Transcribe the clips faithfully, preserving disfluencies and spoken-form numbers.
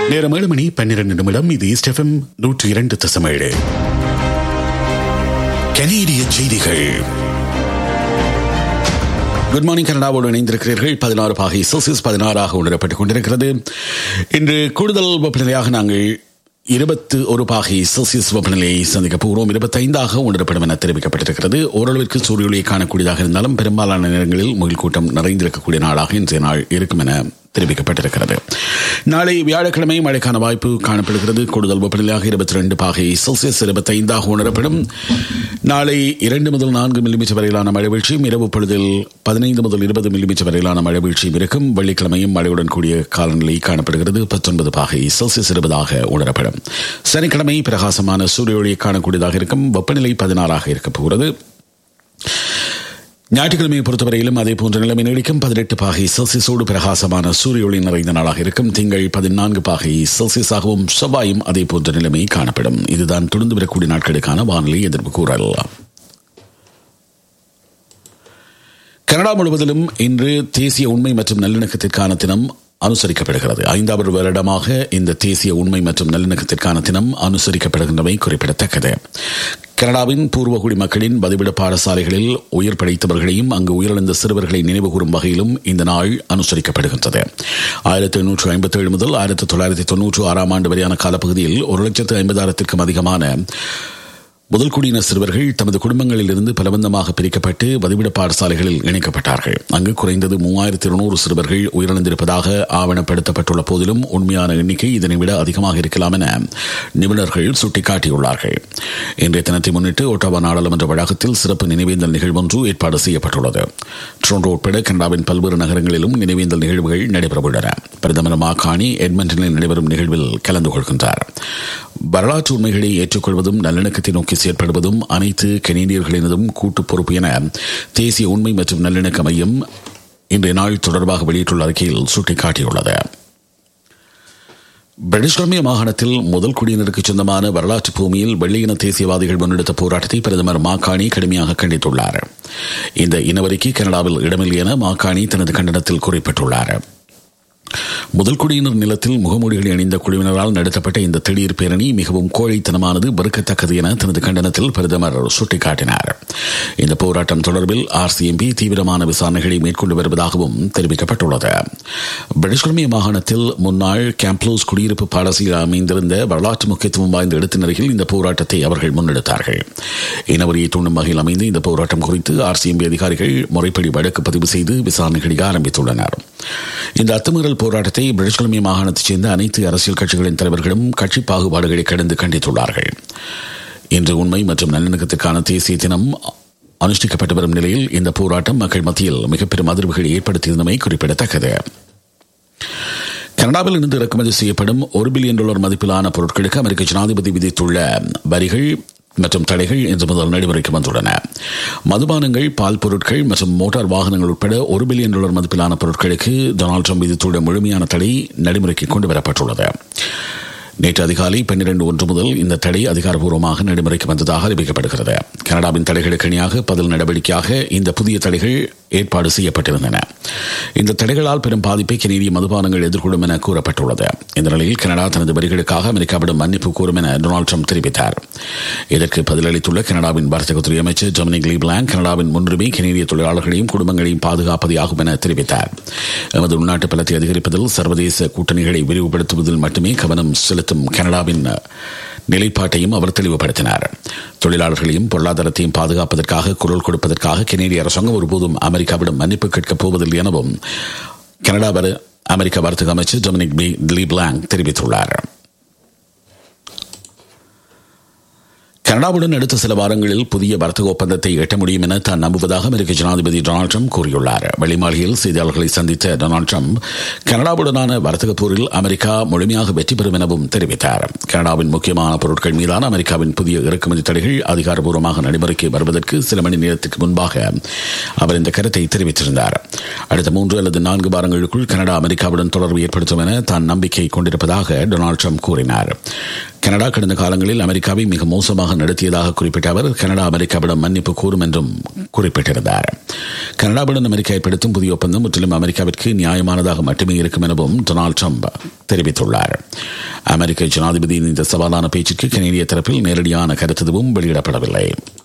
நேரம் ஏழு மணி பன்னிரண்டு நிமிடம். இது ஈஸ்ட் எஃப்எம் நூற்றி இரண்டு தசம் ஏழு. கனேடிய செய்திகள். குட் மார்னிங் கனடாவோடு இணைந்திருக்கிறீர்கள். பதினாறு பாகை செல்சியஸ் பதினாறாக உணரப்பட்டுக் கொண்டிருக்கிறது. இன்று கூடுதல் வெப்பநிலையாக நாங்கள் இருபத்தி ஒரு பாகை செல்சியஸ் வெப்பநிலையை சந்திக்க போகிறோம். இருபத்தி ஐந்தாக உணரப்படும் என தெரிவிக்கப்பட்டிருக்கிறது. ஓரளவிற்கு சூரிய ஒளியை காணக்கூடியதாக இருந்தாலும் பெரும்பாலான நேரங்களில் முகில் கூட்டம் நிறைந்திருக்கக்கூடிய நாளாக இன்றைய நாள் இருக்கும் என தெரிவிக்கப்பட்டிருக்கிறது. நாளை வியாழக்கிழமை மழைக்கான வாய்ப்பு காணப்படுகிறது. கூடுதல் வெப்பநிலையாக இருபத்தி ரெண்டு பாகை செல்சியஸ் இருபத்தி ஐந்தாக உணரப்படும். நாளை இரண்டு முதல் நான்கு மில்லிமீட்டர் வரையிலான மழை வீழ்ச்சியும், இரவு பொழுதில் பதினைந்து முதல் இருபது மில்லிமீட்டர் வரையிலான மழை வீழ்ச்சியும் இருக்கும். வெள்ளிக்கிழமையும் மழையுடன் கூடிய காலநிலை காணப்படுகிறது. பத்தொன்பது பாகை செல்சியஸ் இருபதாக உணரப்படும். சனிக்கிழமை பிரகாசமான சூரிய ஒளியை காணக்கூடியதாக இருக்கும். வெப்பநிலை பதினாறாக இருக்க போகிறது. ஞாயிற்றுக்கிழமையை பொறுத்தவரையிலும் அதே போன்ற நிலைமை நீடிக்கும். பதினெட்டு பாகை செல்சியஸோடு பிரகாசமான சூரிய ஒளி நிறைந்த நாளாக இருக்கும். திங்கள் பதினான்கு பாகை செல்சியஸாகவும், செவ்வாயும் அதே போன்ற நிலைமை காணப்படும். இதுதான் தொடர்ந்து வரக்கூடிய நாட்களுக்கான வானிலை எதிர்ப்பு கூறல். கனடா முழுவதிலும் இன்று தேசிய உண்மை மற்றும் நல்லிணக்கத்திற்கான தினம் அனுசரிக்கப்படுகிறது. ஐந்தாவது வருடமாக இந்த தேசிய உண்மை மற்றும் நல்லிணக்கத்திற்கான தினம் அனுசரிக்கப்படுகின்றமை குறிப்பிடத்தக்கது. கனடாவின் பூர்வகுடி மக்களின் வதிவிட பாடசாலைகளில் உயிர் படைத்தவர்களையும் அங்கு உயிரிழந்த சிறுவர்களை நினைவுகூரும் வகையிலும் இந்த நாள் அனுசரிக்கப்படுகின்றது. ஆயிரத்தி எண்ணூற்று ஐம்பத்தி ஏழு முதல் ஆயிரத்தி தொள்ளாயிரத்தி தொன்னூற்றி ஆறாம் ஆண்டு வரையான காலப்பகுதியில் ஒரு லட்சத்து ஐம்பதாயிரத்திற்கும் அதிகமான முதல் குடியின சிறுவர்கள் தமது குடும்பங்களில் இருந்து பலவந்தமாக பிரிக்கப்பட்டு வதிவிட பாடசாலைகளில் இணைக்கப்பட்டார்கள். அங்கு குறைந்தது மூவாயிரத்தி இருநூறு சிறுவர்கள் உயிரிழந்திருப்பதாக ஆவணப்படுத்தப்பட்டுள்ள போதிலும் உண்மையான எண்ணிக்கை இதனை விட அதிகமாக இருக்கலாம் என நிபுணர்கள் சுட்டிக்காட்டியுள்ளார்கள். இன்றைய தினத்தை முன்னிட்டு ஒட்டாவா நாடாளுமன்ற வளாகத்தில் சிறப்பு நினைவேந்தல் நிகழ்வு ஒன்று ஏற்பாடு செய்யப்பட்டுள்ளது. டொரண்டோ உட்பட கனடாவின் பல்வேறு நகரங்களிலும் நினைவேந்தல் நிகழ்வுகள் நடைபெறவுள்ளன. பிரதமர் மாகாணி எட்மண்டனில் நடைபெறும் நிகழ்வில் கலந்து கொள்கின்றார். வரலாற்று உண்மைகளை ஏற்றுக்கொள்வதும் நல்லிணக்கத்தை நோக்கி செயற்படுவதும் அனைத்து கனேடியர்களினதும் கூட்டு பொறுப்பு என தேசிய உண்மை மற்றும் நல்லிணக்க மையம் இன்றைய நாள் தொடர்பாக வெளியிட்டுள்ள அறிக்கையில் சுட்டிக்காட்டியுள்ளது. பிரிட்டிஷ் கொலம்பியா மாகாணத்தில் முதல் குடியினருக்கு சொந்தமான வரலாற்று பூமியில் வெள்ளையின தேசியவாதிகள் முன்னெடுத்த போராட்டத்தை பிரதமர் மாகாணி கடுமையாக கண்டித்துள்ளார். இந்த இனவரிக்கு கனடாவில் இடமில்லை என மாகாணி தனது கண்டனத்தில் குறிப்பிட்டுள்ளார். முதல் குடியினர் நிலத்தில் முகமூடிகளை அணிந்த குழுவினரால் நடத்தப்பட்ட இந்த திடீர் பேரணி மிகவும் கோழைத்தனமானது, வெறுக்கத்தக்கது என தனது கண்டனத்தில் பிரதமர் சுட்டிக்காட்டினார். இந்த போராட்டம் தொடர்பில் ஆர்சிஎம்பி தீவிரமான விசாரணைகளை மேற்கொண்டு வருவதாகவும் தெரிவிக்கப்பட்டுள்ளது. பிரிட்டிஷ் கொலம்பியா மாகாணத்தில் முன்னாள் கேம்ப்லோஸ் குடியிருப்பு பாடசாலையில் அமைந்திருந்த வரலாற்று முக்கியத்துவம் வாய்ந்த இடத்தினரில் இந்த போராட்டத்தை அவர்கள் முன்னெடுத்தார்கள். இனவரியை தூண்டும் வகையில் அமைந்த இந்த போராட்டம் குறித்து ஆர்சிஎம்பி அதிகாரிகள் முறைப்படி வழக்கு பதிவு செய்து விசாரணைகளை ஆரம்பித்துள்ளனர். இந்த அத்துமீறல் போராட்டத்தை பிரிட்டிஷ் கொலம்பியா மாகாணத்தைச் சேர்ந்த அனைத்து அரசியல் கட்சிகளின் தலைவர்களும் கட்சி பாகுபாடுகளை கடந்து கண்டித்துள்ளார்கள். இன்று உண்மை மற்றும் நல்லிணக்கத்திற்கான தேசிய தினம் அனுஷ்டிக்கப்பட்டு வரும் நிலையில் இந்த போராட்டம் மக்கள் மத்தியில் மிக பெரும் அதிர்வுகளை ஏற்படுத்தியிருந்தமை குறிப்பிடத்தக்கது. கனடாவில் இருந்து இறக்குமதி செய்யப்படும் ஒரு பில்லியன் டாலர் மதிப்பிலான பொருட்களுக்கு அமெரிக்க ஜனாதிபதி விதித்துள்ள வரிகள் மற்றும் தடைகள் இன்று முதல் நடைமுறைக்கு வந்துள்ளன. மதுபானங்கள், பால் பொருட்கள் மற்றும் மோட்டார் வாகனங்கள் உட்பட ஒரு பில்லியன் டாலர் மதிப்பிலான பொருட்களுக்கு டொனால்டு ட்ரம்ப் விதித்துள்ள முழுமையான தடை நடைமுறைக்கு கொண்டு வரப்பட்டுள்ளது. நேற்று அதிகாலை பன்னிரண்டு ஒன்று முதல் இந்த தடை அதிகாரப்பூர்வமாக நடைமுறைக்கு வந்ததாக அறிவிக்கப்படுகிறது. கனடாவின் தடைகளுக்கு இணையாக பதில் நடவடிக்கையாக இந்த புதிய தடைகள் ஏற்பாடு செய்யப்பட்டிருந்தன. இந்த தடைகளால் பெரும் பாதிப்பை கனேடிய மதுபானங்கள் எதிர்கொள்ளும் என கூறப்பட்டுள்ளது. இந்த நிலையில் கனடா தனது வரிகளுக்காக அமெரிக்காவிடம் மன்னிப்பு கோரும் என டொனால்டு ட்ரம்ப் தெரிவித்தார். இதற்கு பதிலளித்துள்ள கனடாவின் வர்த்தகத்துறை அமைச்சர் டொமினிக் லீப்லாங், கனடாவின் முன்னுரிமை கனேடிய தொழிலாளர்களையும் குடும்பங்களையும் பாதுகாப்பதே ஆகும் என தெரிவித்தார். எமது உள்நாட்டு பலத்தை அதிகரிப்பதில் சர்வதேச கூட்டணிகளை விரிவுபடுத்துவதில் மட்டுமே கவனம் செலுத்தும் கனடாவின் நிலைப்பாட்டையும் அவர் தெளிவுபடுத்தினார். தொழிலாளர்களையும் பொருளாதாரத்தையும் பாதுகாப்பதற்காக குரல் கொடுப்பதற்காக கனேடிய அரசாங்கம் ஒருபோதும் அமெரிக்காவிடம் மன்னிப்பு கேட்கப் போவதில்லை எனவும் கனடா அமெரிக்க வர்த்தக அமைச்சர் டொமினிக் லீப்லாங் தெரிவித்துள்ளார். கனடாவுடன் அடுத்த சில வாரங்களில் புதிய வர்த்தக ஒப்பந்தத்தை எட்ட முடியும் என தான் நம்புவதாக அமெரிக்க ஜனாதிபதி டொனால்டு ட்ரம்ப் கூறியுள்ளார். வெள்ளிமாளிகையில் செய்தியாளர்களை சந்தித்த டொனால்டு ட்ரம்ப் கனடாவுடனான வர்த்தக போரில் அமெரிக்கா முழுமையாக வெற்றி பெறும் எனவும் தெரிவித்தார். கனடாவின் முக்கியமான பொருட்கள் மீதான அமெரிக்காவின் புதிய இறக்குமதி தடைகள் அதிகாரப்பூர்வமாக நடைமுறைக்கு வருவதற்கு சில மணி நேரத்துக்கு முன்பாக அவர் இந்த கருத்தை தெரிவித்திருந்தார். அடுத்த மூன்று அல்லது நான்கு வாரங்களுக்குள் கனடா அமெரிக்காவுடன் தொடர்பு ஏற்படுத்தும் என தான் நம்பிக்கை கொண்டிருப்பதாக டொனால்டு ட்ரம்ப் கூறினார். கனடா கடந்த காலங்களில் அமெரிக்காவை மிக மோசமாக நடத்தியதாக குறிப்பிட்ட அவர், கனடா அமெரிக்காவிடம் மன்னிப்பு கூறும் என்றும் குறிப்பிட்டிருந்தார். கனடாவுடன் அமெரிக்கா ஏற்படுத்தும் புதிய ஒப்பந்தம் முற்றிலும் அமெரிக்காவிற்கு நியாயமானதாக மட்டுமே இருக்கும் எனவும் டொனால்டு ட்ரம்ப் தெரிவித்துள்ளார். அமெரிக்க ஜனாதிபதியின் இந்த சவாலான பேச்சுக்கு கனேடிய தரப்பில் நேரடியான கருத்து எதுவும் வெளியிடப்படவில்லை.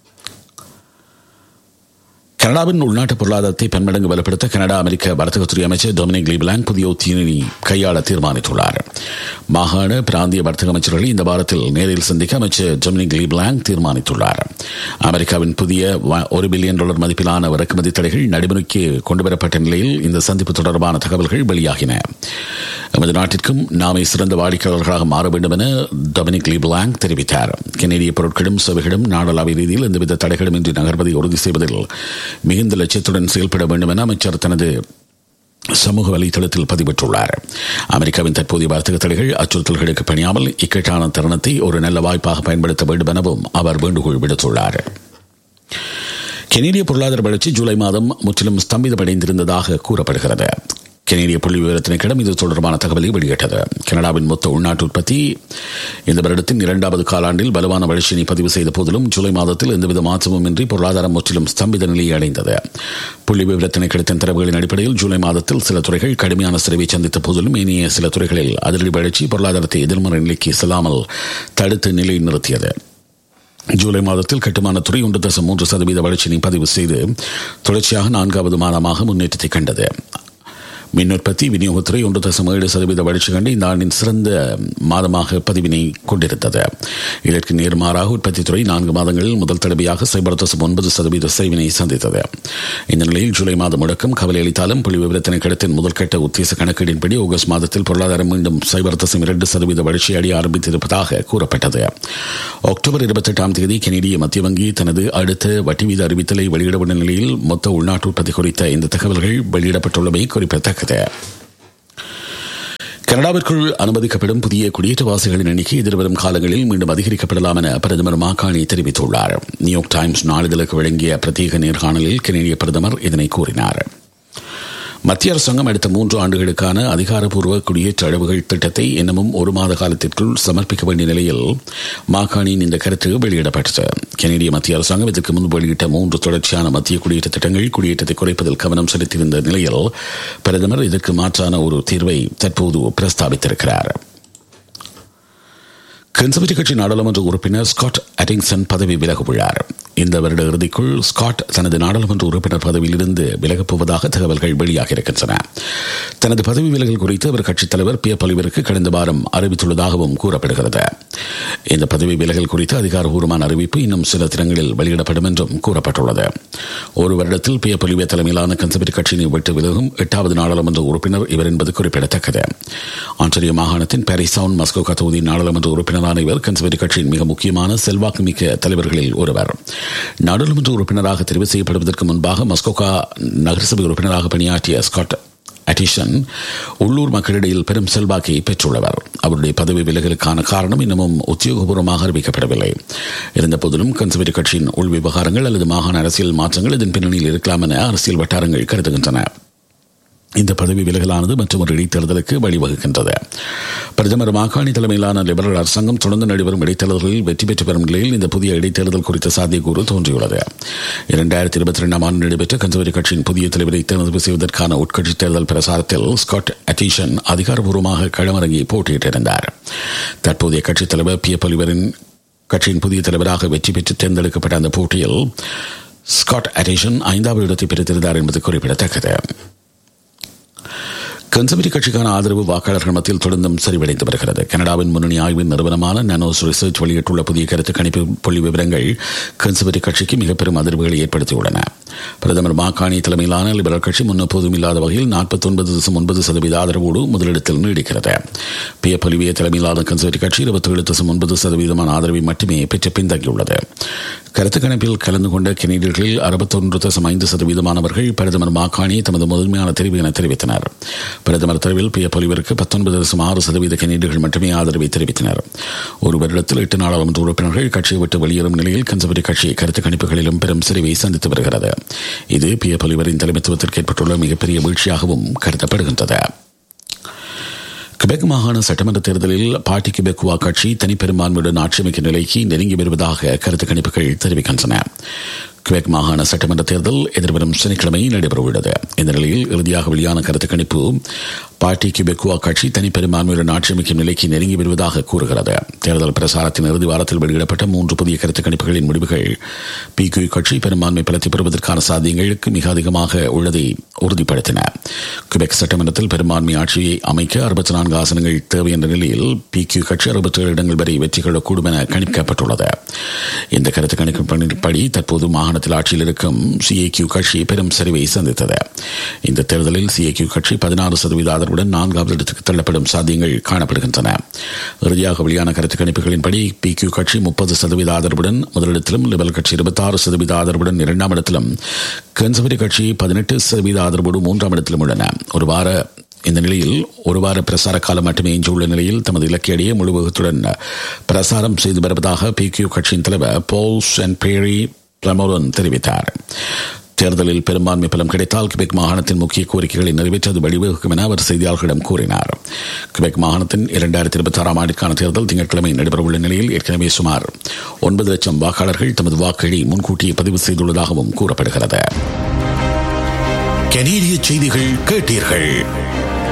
கனடாவின் உள்நாட்டு பொருளாதாரத்தை பன்மடங்கு பலப்படுத்த கனடா அமெரிக்க வர்த்தகத்துறை அமைச்சர் டொமினிக் லீப்லாங் புதிய உத்தியினை கையாள தீர்மானித்துள்ளார். மாகாண பிராந்திய வர்த்தக அமைச்சர்களை இந்த வாரத்தில் நேரில் சந்திக்க அமைச்சர் டொமினிக் லீப்லாங் தீர்மானித்துள்ளார். அமெரிக்காவின் புதிய ஒரு பில்லியன் டாலர் மதிப்பிலான இறக்குமதி தடைகள் நடைமுறைக்கு கொண்டுவரப்பட்ட நிலையில் இந்த சந்திப்பு தொடர்பான தகவல்கள் வெளியாகின. எமது நாட்டிற்கும் நாமே சிறந்த வாடிக்கையாளர்களாக மாற வேண்டும் என டொமினிக் லீப்லாங் தெரிவித்தார். கனேடிய பொருட்களும் சேவைகளும் நாடளாவிய ரீதியில் எந்தவித தடைகளும் இன்றி நகர்வதை உறுதி செய்வதில் மிகுந்த லட்சியத்துடன் செயல்பட வேண்டும் என அமைச்சர் தனது சமூக வலைதளத்தில் பதிவிட்டுள்ளார். அமெரிக்காவின் தற்போதைய வர்த்தக தடைகள் அச்சுறுத்தல்களுக்கு பணியாமல் இக்கட்டான தருணத்தை ஒரு நல்ல வாய்ப்பாக பயன்படுத்த வேண்டும் எனவும் அவர் வேண்டுகோள் விடுத்துள்ளார். கனேடிய பொருளாதார வளர்ச்சி ஜூலை மாதம் முற்றிலும் ஸ்தம்பிதமடைந்திருந்ததாக கூறப்படுகிறது. கனேடிய புள்ளி விவர திணைக்களம் இது தொடர்பான தகவலை வெளியிட்டது. கனடாவின் மொத்த உள்நாட்டு உற்பத்தி இந்த வருடத்தின் இரண்டாவது காலாண்டில் வலுவான வளர்ச்சியை பதிவு செய்த போதிலும் ஜூலை மாதத்தில் எந்தவித மாற்றமும் இன்றி பொருளாதாரம் முற்றிலும் ஸ்தம்பித நிலையை அடைந்தது. புள்ளி விவர திணைக்களத்தின் தரவுகளின் அடிப்படையில் ஜூலை மாதத்தில் சில துறைகள் கடுமையான சரிவை சந்தித்த போதிலும் ஏனைய சில துறைகளில் அதிரடி வளர்ச்சி பொருளாதாரத்தை எதிர்மறை நிலைக்கு செல்லாமல் தடுத்து நிலை நிறுத்தியது. ஜூலை மாதத்தில் கட்டுமான துறை ஒன்று தசம் மூன்று சதவீத வளர்ச்சியை பதிவு செய்து தொடர்ச்சியாக நான்காவது மாதமாக முன்னேற்றத்தை கண்டது. மின் உற்பத்தி விநியோகத்துறை ஒன்று தசம் ஏழு சதவீத வளர்ச்சி கண்டு இந்த ஆண்டின் சிறந்த மாதமாக பதிவினை கொண்டிருந்தது. இதற்கு நேர்மாறாக உற்பத்தி துறை நான்கு மாதங்களில் முதல் தடவையாக சைபர் தசம் ஒன்பது சதவீத சரிவினை சந்தித்தது. இந்த நிலையில் ஜூலை மாதம் முடக்கம் கவலை அளித்தாலும் புள்ளி விவர திணைக்களத்தின் முதல்கட்ட உத்தேச கணக்கீடின்படி ஆகஸ்ட் மாதத்தில் பொருளாதாரம் மீண்டும் சைபர் தசம் இரண்டு சதவீத வளர்ச்சி அடைய ஆரம்பித்திருப்பதாக கூறப்பட்டது. அக்டோபர் இருபத்தி எட்டாம் தேதி கனேடிய மத்திய வங்கி தனது அடுத்த வட்டி வீத அறிவித்தலை வெளியிடவுள்ள நிலையில் மொத்த உள்நாட்டு உற்பத்தி குறித்த இந்த தகவல்கள் வெளியிடப்பட்டுள்ளமை குறிப்பிடத்தக்கது. கனடாவிற்குள் அனுமதிக்கப்படும் புதிய குடியேற்றவாசிகளின் எண்ணிக்கை எதிர்வரும் காலங்களில் மீண்டும் அதிகரிக்கப்படலாம் என பிரதமர் மாகாணி தெரிவித்துள்ளார். நியூயார்க் டைம்ஸ் நாளிதழுக்கு வழங்கிய பிரத்யேக நேர்காணலில் கனேடிய பிரதமர் இதனை கூறினார். மத்திய அரசாங்கம் அடுத்த மூன்று ஆண்டுகளுக்கான அதிகாரப்பூர்வ குடியேற்ற அளவுகள் திட்டத்தை இன்னமும் ஒரு மாத காலத்திற்குள் சமர்ப்பிக்க வேண்டிய நிலையில் மாகாணியின் இந்த கருத்து வெளியிடப்பட்டது. கனேடிய மத்திய அரசாங்கம் இதற்கு முன்பு வெளியிட்ட மூன்று தொடர்ச்சியான மத்திய குடியேற்ற திட்டங்கள் குடியேற்றத்தை குறைப்பதில் கவனம் செலுத்தியிருந்த நிலையில் பிரதமர் இதற்கு மாற்றான ஒரு தீர்வை தற்போது பிரஸ்தாபித்திருக்கிறார். கன்சர்வேட்டிவ் கட்சி நாடாளுமன்ற உறுப்பினர் ஸ்காட் அட்டிங்சன் பதவி விலகுள்ளார். இந்த வருட இறுதிக்குள் ஸ்காட் தனது நாடாளுமன்ற உறுப்பினர் பதவியிலிருந்து விலகப் போவதாக தகவல்கள் வெளியாக இருக்கின்றன. தனது பதவி விலகல் குறித்து அவர் கட்சித் தலைவர் பியர் பொலிவருக்கு கடந்த வாரம் அறிவித்துள்ளதாகவும் கூறப்படுகிறது. இந்த பதவி விலகல் குறித்து அதிகாரப்பூர்வமான அறிவிப்பு இன்னும் சில தினங்களில் வெளியிடப்படும் என்றும் கூறப்பட்டுள்ளது. ஒரு வருடத்தில் பியர் பொலிவிய தலைமையிலான கன்சர்வேட்டிவ் கட்சியினை விட்டு விலகும் எட்டாவது நாடாளுமன்ற உறுப்பினர் இவர் என்பது குறிப்பிடத்தக்கது. ஆன்டரியோ மாகாணத்தின் பாரிசவுன் மஸ்கோகா தொகுதி நாடாளுமன்ற உறுப்பினரான இவர் கன்சர்வேட்டிவ் கட்சியின் மிக முக்கியமான செல்வாக்கு மிக்க தலைவர்களில் ஒருவர். நாடாளுமன்ற உறுப்பினராக தெரிவு செய்யப்படுவதற்கு முன்பாக மஸ்கோகா நகரசபை உறுப்பினராக பணியாற்றிய ஸ்காட் அட்டிசன் உள்ளூர் மக்களிடையில் பெரும் செல்வாக்கை பெற்றுள்ளவர். அவருடைய பதவி விலகலுக்கான காரணம் இன்னமும் உத்தியோகபூர்வமாக அறிவிக்கப்படவில்லை. இருந்தபோதிலும் கன்சர்வேட்டிவ் கட்சியின் உள் விவகாரங்கள் அல்லது மாகாண அரசியல் மாற்றங்கள் இதன் பின்னணியில் இருக்கலாம் என அரசியல் வட்டாரங்கள் கருதுகின்றன. இந்த பதவி விலகலானது மற்றொரு இடைத்தேர்தலுக்கு வழிவகுக்கின்றது. பிரதமர் மாகாணி தலைமையிலான லிபரல் அரசாங்கம் தொடர்ந்து நடைபெறும் இடைத்தேர்தல்களில் வெற்றி பெற்று வரும் நிலையில் இந்த புதிய இடைத்தேர்தல் குறித்த சாத்தியக்கூறு தோன்றியுள்ளது. இரண்டாயிரத்தி இருபத்தி இரண்டாம் ஆண்டு நடைபெற்ற கன்சர்வேட்டிவ் கட்சியின் புதிய தலைவரை தேர்வு செய்வதற்கான உட்கட்சி தேர்தல் பிரசாரத்தில் ஸ்காட் அட்டிசன் அதிகாரப்பூர்வமாக களமிறங்கி போட்டியிட்டிருந்தார். தற்போதைய கட்சித் தலைவர் பியர் பொலிவரின் கட்சியின் புதிய தலைவராக வெற்றி பெற்று தேர்ந்தெடுக்கப்பட்ட அந்த போட்டியில் ஸ்காட் அட்டிசன் ஐந்தாவது இடத்தை பெற்றிருந்தார் என்பது குறிப்பிடத்தக்கது. கன்சர்வேட்டிவ் கட்சிக்கான ஆதரவு வாக்காளர்கள் மத்தியில் தொடர்ந்தும் சரிவடைந்து வருகிறது. கனடாவின் முன்னணி ஆய்வின் நிறுவனமான நானோஸ் ரிசர்ச் வெளியிட்டுள்ள புதிய கருத்து கணிப்பு புள்ளி விவரங்கள் கன்சர்வேட்டிவ் கட்சிக்கு மிக பெரும் அதிர்வுகளை ஏற்படுத்தியுள்ளன. பிரதமர் மாகாணி தலைமையிலான லிபரல் கட்சி முன்னெப்போதும் இல்லாத வகையில் நாற்பத்தி ஒன்பது தசம் ஒன்பது சதவீத ஆதரவோடு முதலிடத்தில் நீடிக்கிறது. பியர் பொலிவிய தலைமையிலான கன்சர்வேட்டிவ் கட்சி இருபத்தி ஏழு தசம் ஒன்பது சதவீதமான ஆதரவை மட்டுமே பெற்று பின்தங்கியுள்ளது. கருத்து கணிப்பில் கலந்து கொண்ட கனேடியர்களில் அறுபத்தொன்று தசம் ஐந்து சதவீதமானவர்கள் பிரதமர் மாகாணியை தமது முதன்மையான தெரிவு என தெரிவித்தனர். பிரதமர் தெரிவில் பியர் பொலிவருக்கு பத்தொன்பது தசம் ஆறு சதவீத கனேடியர்கள் மட்டுமே ஆதரவை தெரிவித்தனர். ஒரு வருடத்தில் எட்டு நாடாளுமன்ற உறுப்பினர்கள் கட்சியை விட்டு வெளியேறும் நிலையில் கன்சர்வேட்டிவ் கட்சி கருத்து கணிப்புகளிலும் பெரும் சரிவை சந்தித்து வருகிறது. இது பியர் பொலிவரின் தலைமைத்துவத்திற்கு ஏற்பட்டுள்ள மிகப்பெரிய வீழ்ச்சியாகவும் கருதப்படுகின்றது. கிபெக் மாகாண சட்டமன்ற தேர்தலில் பார்ட்டி கிபெக்குவா கட்சி தனிப்பெரும்பான்மையுடன் ஆட்சியமைக்கும் நிலைக்கு நெருங்கி வருவதாக கருத்து கணிப்புகள் தெரிவிக்கின்றன. கிபெக் மாகாண சட்டமன்ற தேர்தல் எதிர்வரும் சனிக்கிழமை நடைபெறவுள்ளது. இந்த நிலையில் இறுதியாக வெளியான கருத்து கணிப்பு பார்ட்டி கியூபெக்குவா கட்சி தனிப்பெரும்பான்மையுடன் ஆட்சி அமைக்கும் நிலைக்கு நெருங்கி வருவதாக கூறுகிறது. தேர்தல் பிரசாரத்தின் இறுதி வாரத்தில் வெளியிடப்பட்ட மூன்று புதிய கருத்து கணிப்புகளின் முடிவுகள் பிக்யூ கட்சி பெரும்பான்மை பலத்தை பெறுவதற்கான சாத்தியங்களுக்கு மிக அதிகமாக உள்ளதை உறுதிப்படுத்தின. கியூபெக் சட்டமன்றத்தில் பெரும்பான்மை ஆட்சியை அமைக்க அறுபத்தி நான்கு ஆசனங்கள் தேவை என்ற நிலையில் பிக்யூ கட்சி அறுபத்தி ஏழு இடங்கள் வரை வெற்றி கொள்ளக்கூடும் என கணிக்கப்பட்டுள்ளது. இந்த கருத்து கணிப்பின்படி தற்போது மாகாணத்தில் ஆட்சியில் இருக்கும் சிஏக்யூ கட்சி பெரும் சரிவை சந்தித்தது. இந்த தேர்தலில் சிஏக்யூ கட்சி பதினாறு சதவீத ஆதரவுடன் நான்காவது இடத்துக்கு தள்ளப்படும் சாத்தியங்கள் காணப்படுகின்றன. இறுதியாக வெளியான கருத்து கணிப்புகளின்படி பிக்யூ கட்சி முப்பது சதவீத ஆதரவுடன் முதலிடத்திலும், லிபரல் கட்சி இருபத்தி ஆறு சதவீத ஆதரவுடன் இரண்டாம் இடத்திலும், கன்சர்வேட்டிவ் கட்சி பதினெட்டு சதவீத ஆதரவோடு மூன்றாம் இடத்திலும் உள்ளன. ஒரு வார இந்த நிலையில் ஒரு வார பிரசார காலம் மட்டுமே எஞ்சியுள்ள நிலையில் தமது இலக்கியடைய முழுவகத்துடன் பிரசாரம் செய்து வருவதாக பிக்யூ கட்சியின் தலைவர் போல் சென்ட் பேரி பிளமோரன் தெரிவித்தார். தேர்தலில் பெரும்பான்மை பலம் கிடைத்தால் கிபெக் மாகாணத்தின் முக்கிய கோரிக்கைகளை நிறைவேற்றது வழிவகுக்கும் என அவர் செய்தியாளர்களிடம் கூறினார். கிபெக் மாகாணத்தின் இரண்டாயிரத்தி இருபத்தி ஆறாம் ஆண்டிற்கான தேர்தல் திங்கட்கிழமை நடைபெறவுள்ள நிலையில் ஏற்கனவே சுமார் ஒன்பது லட்சம் வாக்காளர்கள் தமது வாக்குகளை முன்கூட்டியே பதிவு செய்துள்ளதாகவும் கூறப்படுகிறது. கனேடிய செய்திகள் கேட்டீர்கள்.